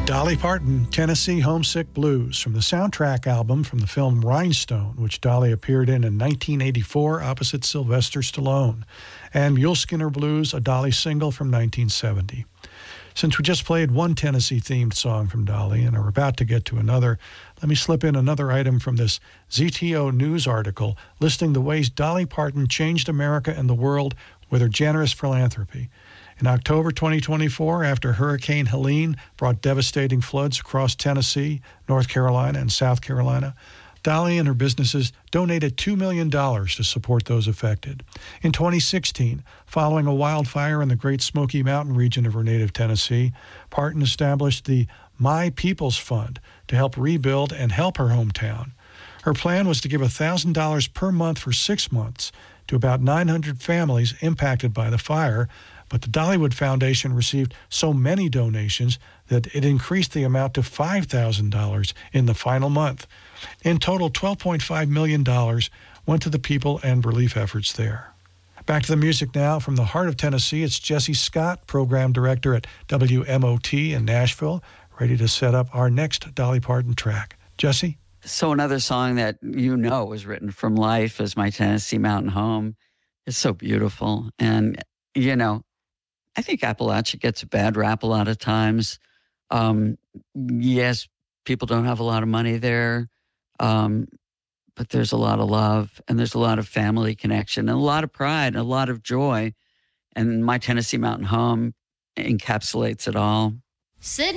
Dolly Parton, Tennessee Homesick Blues, from the soundtrack album from the film Rhinestone, which Dolly appeared in 1984 opposite Sylvester Stallone, and Muleskinner Blues, a Dolly single from 1970. Since we just played one Tennessee-themed song from Dolly and are about to get to another, let me slip in another item from this ZTO News article listing the ways Dolly Parton changed America and the world with her generous philanthropy. In October 2024, after Hurricane Helene brought devastating floods across Tennessee, North Carolina, and South Carolina, Dolly and her businesses donated $2 million to support those affected. In 2016, following a wildfire in the Great Smoky Mountain region of her native Tennessee, Parton established the My People's Fund to help rebuild and help her hometown. Her plan was to give $1,000 per month for 6 months to about 900 families impacted by the fire, but the Dollywood Foundation received so many donations that it increased the amount to $5,000 in the final month. In total, $12.5 million went to the people and relief efforts there. Back to the music now. From the heart of Tennessee, it's Jesse Scott, program director at WMOT in Nashville, ready to set up our next Dolly Parton track. Jesse? So another song that was written from life is My Tennessee Mountain Home. It's so beautiful. And, I think Appalachia gets a bad rap a lot of times. Yes, people don't have a lot of money there, but there's a lot of love and there's a lot of family connection and a lot of pride and a lot of joy. And My Tennessee Mountain Home encapsulates it all. Sitting